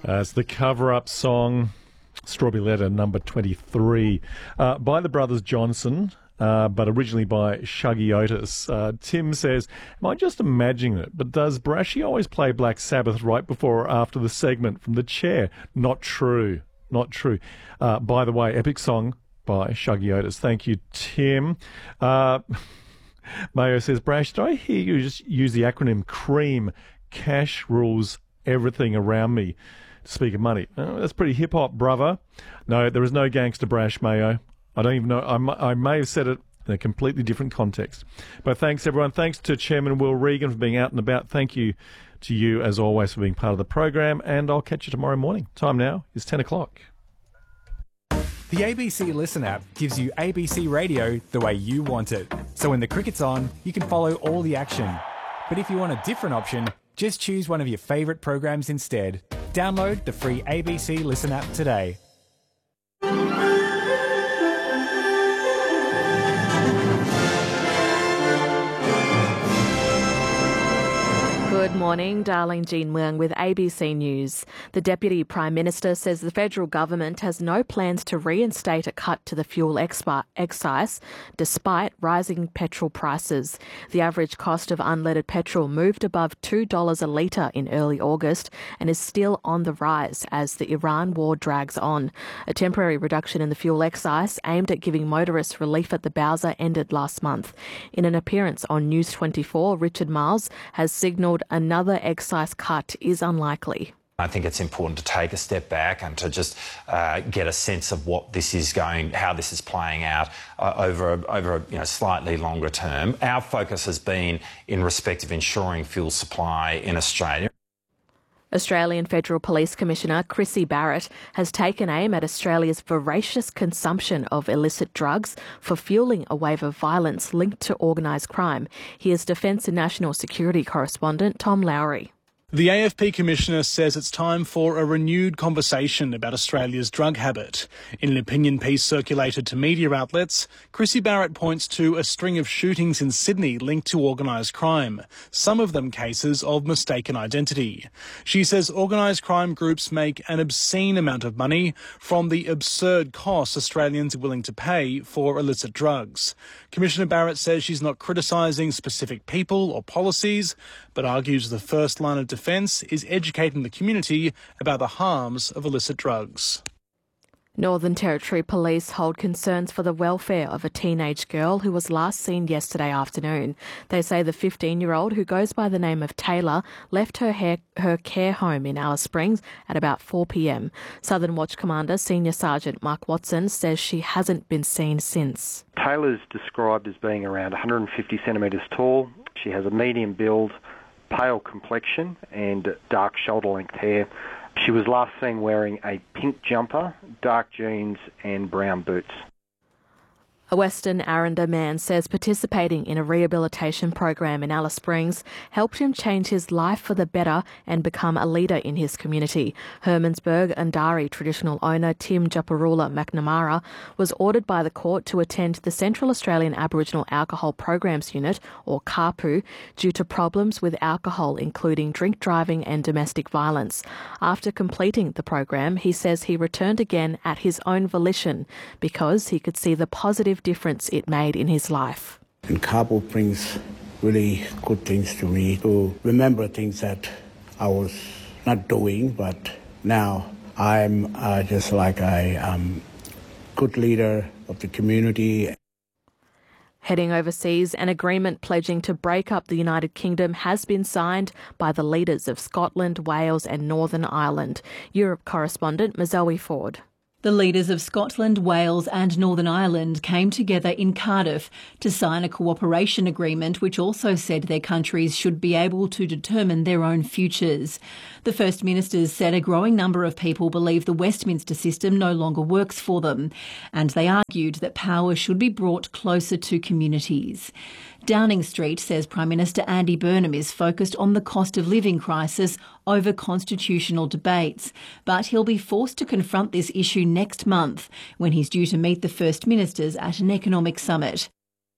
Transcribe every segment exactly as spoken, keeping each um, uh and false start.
Uh, it's the cover-up song, Strawberry Letter, number twenty-three, uh, by the Brothers Johnson, uh, but originally by Shuggie Otis. Uh, Tim says, am I just imagining it, but does Brashy always play Black Sabbath right before or after the segment from the chair? Not true. Not true. Uh, by the way, epic song by Shuggie Otis. Thank you, Tim. Uh, Mayo says, Brash, did I hear you just use the acronym CREAM? Cash rules everything around me. Speak of money. Oh, that's pretty hip-hop, brother. No, there is no gangster Brash, Mayo. I don't even know. I, m- I may have said it in a completely different context. But thanks, everyone. Thanks to Chairman Will Regan for being out and about. Thank you to you, as always, for being part of the program. And I'll catch you tomorrow morning. Time now is ten o'clock. The A B C Listen app gives you A B C Radio the way you want it. So when the cricket's on, you can follow all the action. But if you want a different option, just choose one of your favourite programs instead. Download the free A B C Listen app today. Good morning, Darlene Jean Muang with A B C News. The Deputy Prime Minister says the federal government has no plans to reinstate a cut to the fuel expi- excise despite rising petrol prices. The average cost of unleaded petrol moved above two dollars a litre in early August and is still on the rise as the Iran war drags on. A temporary reduction in the fuel excise aimed at giving motorists relief at the Bowser ended last month. In an appearance on News twenty-four, Richard Marles has signalled another excise cut is unlikely. I think it's important to take a step back and to just uh, get a sense of what this is going, how this is playing out uh, over a, over a you know, slightly longer term. Our focus has been in respect of ensuring fuel supply in Australia. Australian Federal Police Commissioner Chrissy Barrett has taken aim at Australia's voracious consumption of illicit drugs for fuelling a wave of violence linked to organised crime. Here's Defence and National Security correspondent Tom Lowry. The A F P Commissioner says it's time for a renewed conversation about Australia's drug habit. In an opinion piece circulated to media outlets, Chrissy Barrett points to a string of shootings in Sydney linked to organised crime, some of them cases of mistaken identity. She says organised crime groups make an obscene amount of money from the absurd costs Australians are willing to pay for illicit drugs. Commissioner Barrett says she's not criticising specific people or policies, but argues the first line of defence is educating the community about the harms of illicit drugs. Northern Territory Police hold concerns for the welfare of a teenage girl who was last seen yesterday afternoon. They say the fifteen-year-old, who goes by the name of Taylor, left her, hair, her care home in Alice Springs at about four p.m. Southern Watch Commander Senior Sergeant Mark Watson says she hasn't been seen since. Taylor's described as being around one hundred fifty centimetres tall. She has a medium build, pale complexion and dark shoulder-length hair. She was last seen wearing a pink jumper, dark jeans and brown boots. A Western Aranda man says participating in a rehabilitation program in Alice Springs helped him change his life for the better and become a leader in his community. Hermannsburg Undari traditional owner Tim Japarula McNamara was ordered by the court to attend the Central Australian Aboriginal Alcohol Programs Unit, or CARPU, due to problems with alcohol, including drink driving and domestic violence. After completing the program, he says he returned again at his own volition because he could see the positive difference it made in his life. And CARPU brings really good things to me, to remember things that I was not doing, but now I'm uh, just like a um, good leader of the community. Heading overseas, an agreement pledging to break up the United Kingdom has been signed by the leaders of Scotland, Wales and Northern Ireland. Europe correspondent Mazoe Ford. The leaders of Scotland, Wales and Northern Ireland came together in Cardiff to sign a cooperation agreement which also said their countries should be able to determine their own futures. The First Ministers said a growing number of people believe the Westminster system no longer works for them, and they argued that power should be brought closer to communities. Downing Street says Prime Minister Andy Burnham is focused on the cost of living crisis over constitutional debates, but he'll be forced to confront this issue next month when he's due to meet the First Ministers at an economic summit.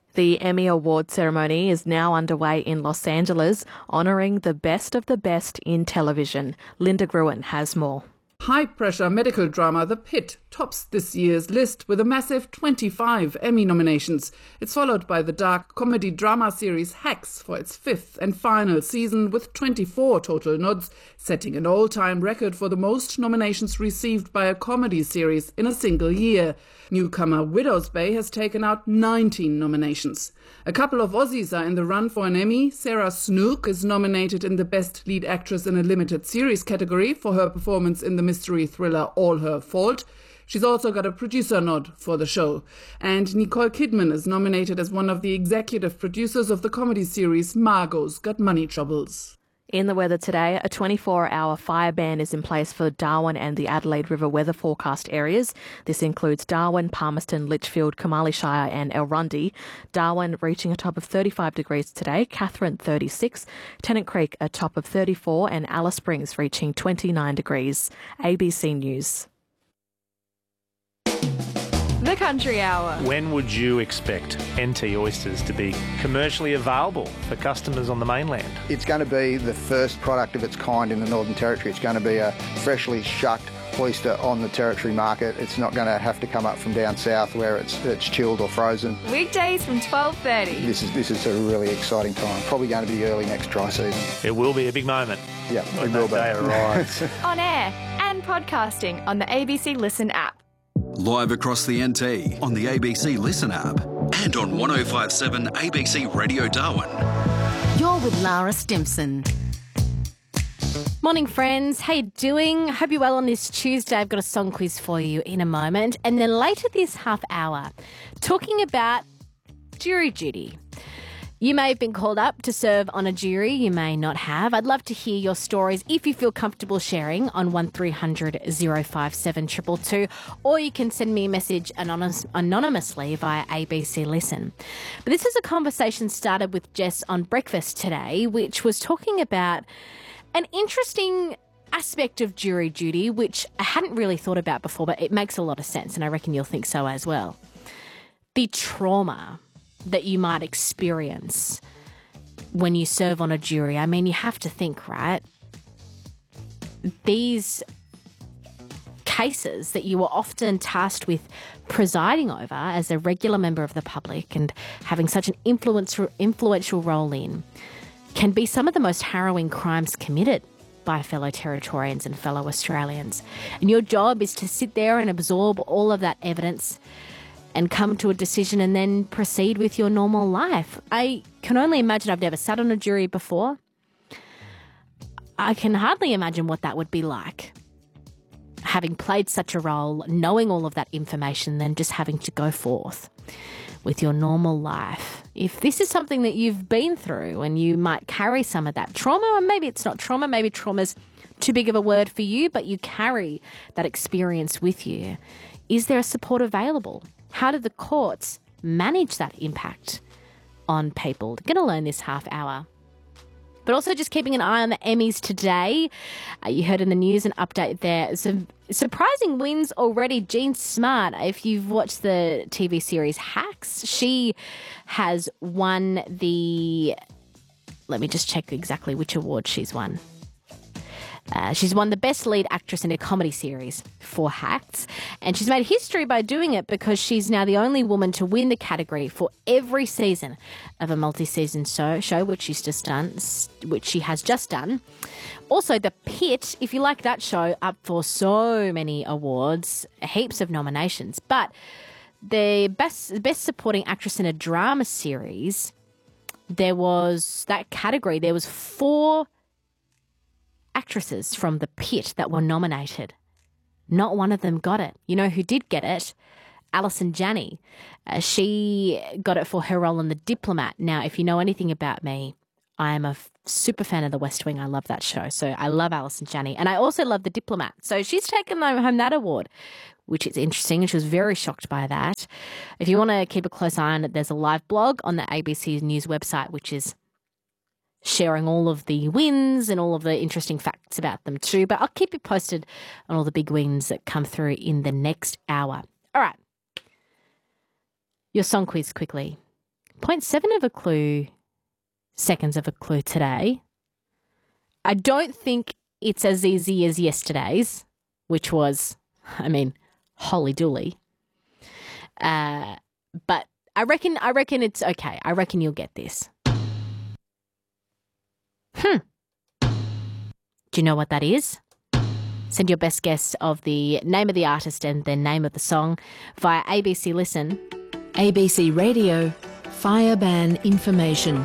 The Emmy Award ceremony is now underway in Los Angeles, honouring the best of the best in television. Linda Gruen has more. High-pressure medical drama The Pit tops this year's list with a massive twenty-five Emmy nominations. It's followed by the dark comedy drama series Hacks for its fifth and final season with twenty-four total nods, setting an all-time record for the most nominations received by a comedy series in a single year. Newcomer Widow's Bay has taken out nineteen nominations. A couple of Aussies are in the run for an Emmy. Sarah Snook is nominated in the Best Lead Actress in a Limited Series category for her performance in the mystery thriller All Her Fault. She's also got a producer nod for the show. And Nicole Kidman is nominated as one of the executive producers of the comedy series Margot's Got Money Troubles. In the weather today, a twenty-four hour fire ban is in place for Darwin and the Adelaide River weather forecast areas. This includes Darwin, Palmerston, Litchfield, Kamali Shire and Elrundy. Darwin reaching a top of thirty-five degrees today, Katherine thirty-six, Tennant Creek a top of thirty-four and Alice Springs reaching twenty-nine degrees. A B C News. The Country Hour. When would you expect N T oysters to be commercially available for customers on the mainland? It's going to be the first product of its kind in the Northern Territory. It's going to be a freshly shucked oyster on the Territory market. It's not going to have to come up from down south where it's it's chilled or frozen. Weekdays from twelve thirty. This is this is a really exciting time. Probably going to be early next dry season. It will be a big moment. Yeah, when it will that be. day arrives. On air and podcasting on the A B C Listen app. Live across the N T on the A B C Listen app and on one oh five point seven A B C Radio Darwin. You're with Lara Stimson. Morning, friends. How you doing? Hope you're well on this Tuesday. I've got a song quiz for you in a moment. And then later this half hour, talking about jury duty. You may have been called up to serve on a jury. You may not have. I'd love to hear your stories if you feel comfortable sharing on one three hundred oh five seven two two two, or you can send me a message anonymous, anonymously via A B C Listen. But this is a conversation started with Jess on breakfast today, which was talking about an interesting aspect of jury duty, which I hadn't really thought about before, but it makes a lot of sense, and I reckon you'll think so as well. The trauma that you might experience when you serve on a jury. I mean, you have to think, right? These cases that you are often tasked with presiding over as a regular member of the public and having such an influential, influential role in can be some of the most harrowing crimes committed by fellow Territorians and fellow Australians. And your job is to sit there and absorb all of that evidence and come to a decision and then proceed with your normal life. I can only imagine. I've never sat on a jury before. I can hardly imagine what that would be like. Having played such a role, knowing all of that information, then just having to go forth with your normal life. If this is something that you've been through and you might carry some of that trauma, or maybe it's not trauma, maybe trauma's too big of a word for you, but you carry that experience with you, is there a support available? How do the courts manage that impact on people? We're going to learn this half hour. But also just keeping an eye on the Emmys today. Uh, you heard in the news an update there. Some surprising wins already. Jean Smart, if you've watched the T V series Hacks, she has won the... Let me just check exactly which award she's won. Uh, she's won the Best Lead Actress in a Comedy Series for Hacks, and she's made history by doing it because she's now the only woman to win the category for every season of a multi-season show, show which she's just done, which she has just done. Also, The Pit, if you like that show, up for so many awards, heaps of nominations. But the best best supporting actress in a drama series, there was that category. There was four actresses from The Pit that were nominated. Not one of them got it. You know who did get it? Alison Janney. Uh, she got it for her role in The Diplomat. Now, if you know anything about me, I am a f- super fan of The West Wing. I love that show. So I love Alison Janney. And I also love The Diplomat. So she's taken home that award, which is interesting. And she was very shocked by that. If you want to keep a close eye on it, there's a live blog on the A B C News website, which is sharing all of the wins and all of the interesting facts about them too. But I'll keep you posted on all the big wins that come through in the next hour. All right. Your song quiz quickly. zero point seven of a clue seconds of a clue today. I don't think it's as easy as yesterday's, which was, I mean, holy dooly. Uh, but I reckon, I reckon it's okay. I reckon you'll get this. Hmm. Do you know what that is? Send your best guess of the name of the artist and the name of the song via A B C Listen. A B C Radio, fire ban information.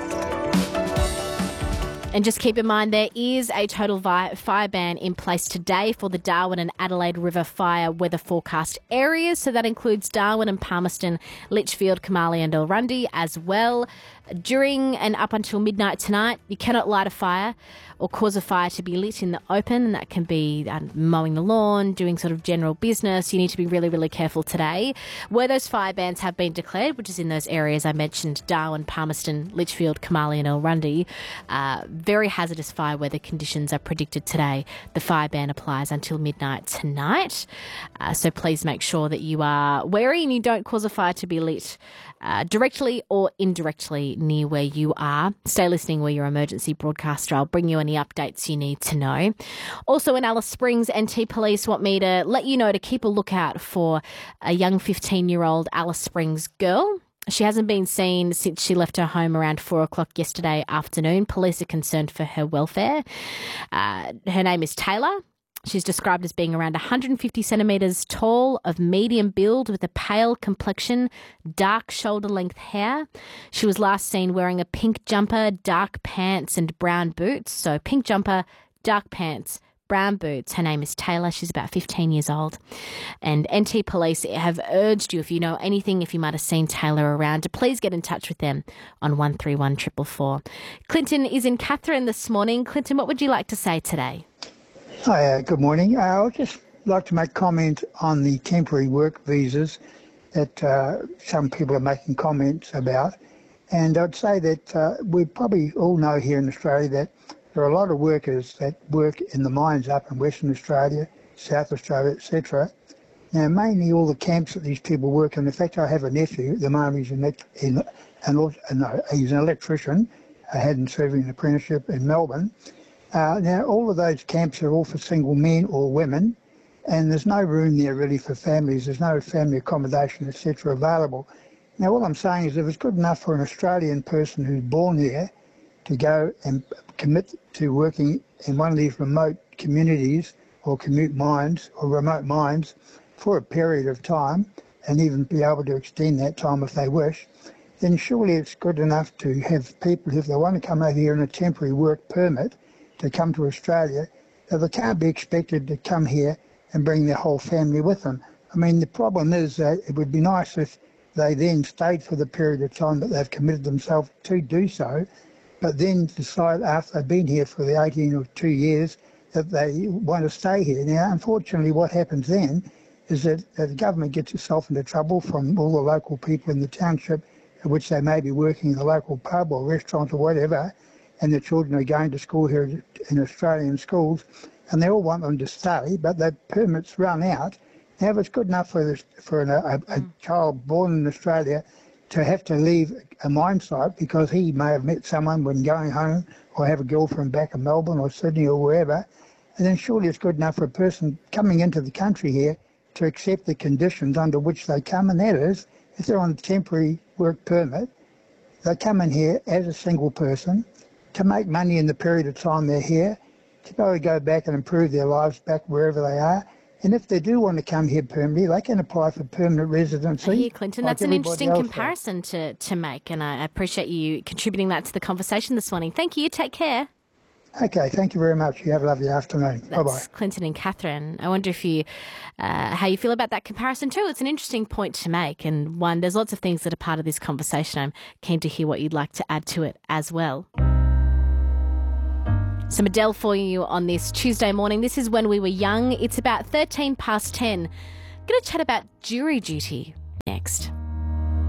And just keep in mind there is a total vi- fire ban in place today for the Darwin and Adelaide River fire weather forecast areas. So that includes Darwin and Palmerston, Litchfield, Kamali and Elrundy as well. During and up until midnight tonight, you cannot light a fire or cause a fire to be lit in the open, and that can be um, mowing the lawn, doing sort of general business. You need to be really, really careful today. Where those fire bans have been declared, which is in those areas I mentioned, Darwin, Palmerston, Litchfield, Kamali and Elrundy, uh, very hazardous fire weather conditions are predicted today. The fire ban applies until midnight tonight, uh, so please make sure that you are wary and you don't cause a fire to be lit uh, directly or indirectly near where you are. Stay listening. We're your emergency broadcaster. I'll bring you any updates you need to know. Also in Alice Springs, N T Police want me to let you know to keep a lookout for a young fifteen-year-old Alice Springs girl. She hasn't been seen since she left her home around four o'clock yesterday afternoon. Police are concerned for her welfare. Uh, her name is Taylor. She's described as being around one hundred fifty centimetres tall, of medium build, with a pale complexion, dark shoulder-length hair. She was last seen wearing a pink jumper, dark pants and brown boots. So pink jumper, dark pants, brown boots. Her name is Taylor. She's about fifteen years old. And N T Police have urged you, if you know anything, if you might have seen Taylor around, to please get in touch with them on one three one four four four. Clinton is in Katherine this morning. Clinton, what would you like to say today? Hi, uh, good morning. Uh, I would just like to make comment on the temporary work visas that uh, some people are making comments about. And I'd say that uh, we probably all know here in Australia that there are a lot of workers that work in the mines up in Western Australia, South Australia, et cetera. Now, mainly all the camps that these people work in. In fact, I have a nephew at the moment. He's an, in, an, no, he's an electrician. I had him serving an apprenticeship in Melbourne. Uh, now, all of those camps are all for single men or women, and there's no room there really for families. There's no family accommodation, et cetera available. Now, what I'm saying is if it's good enough for an Australian person who's born here to go and commit to working in one of these remote communities or commute mines or remote mines for a period of time, and even be able to extend that time if they wish, then surely it's good enough to have people, if they want to come over here on a temporary work permit, to come to Australia, that they can't be expected to come here and bring their whole family with them. I mean, the problem is that it would be nice if they then stayed for the period of time that they've committed themselves to do so, but then decide after they've been here for the eighteen or two years that they want to stay here. Now, unfortunately, what happens then is that the government gets itself into trouble from all the local people in the township, which they may be working in the local pub or restaurant or whatever, and the children are going to school here in Australian schools, and they all want them to stay, but their permits run out. Now, if it's good enough for, this, for an, a, a child born in Australia to have to leave a mine site because he may have met someone when going home or have a girlfriend back in Melbourne or Sydney or wherever, and then surely it's good enough for a person coming into the country here to accept the conditions under which they come, and that is, if they're on a temporary work permit, they come in here as a single person to make money in the period of time they're here, to be able to go back and improve their lives back wherever they are. And if they do want to come here permanently, they can apply for permanent residency. I hear, Clinton. Like That's an interesting else comparison to, to make, and I appreciate you contributing that to the conversation this morning. Thank you. Take care. Okay, thank you very much. You have a lovely afternoon. That's Bye-bye. Clinton and Katherine. I wonder if you, uh, how you feel about that comparison too. It's an interesting point to make, and one, there's lots of things that are part of this conversation. I'm keen to hear what you'd like to add to it as well. Some Adele for you on this Tuesday morning. This is When We Were Young. It's about thirteen past ten. Going to chat about jury duty next.